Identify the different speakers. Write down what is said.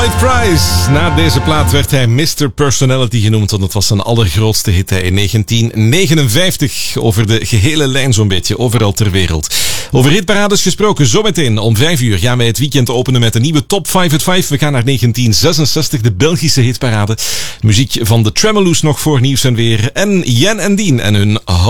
Speaker 1: Lloyd Price. Na deze plaat werd hij Mr. Personality genoemd, want het was zijn allergrootste hit in 1959. Over de gehele lijn zo'n beetje, overal ter wereld. Over hitparades gesproken, zometeen om 5 uur gaan wij het weekend openen met een nieuwe Top 5 at 5. We gaan naar 1966, de Belgische hitparade. Muziek van de Tremoloos nog voor nieuws en weer. En Jen en Dien en hun